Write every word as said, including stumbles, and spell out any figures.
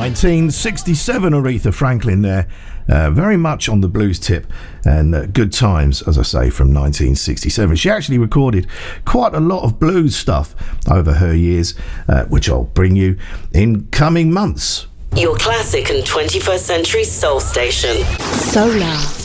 nineteen sixty-seven, Aretha Franklin there. Uh, very much on the blues tip, and uh, Good Times, as I say, from nineteen sixty-seven. She actually recorded quite a lot of blues stuff over her years, uh, which I'll bring you in coming months. Your classic and twenty-first century soul station. Solar.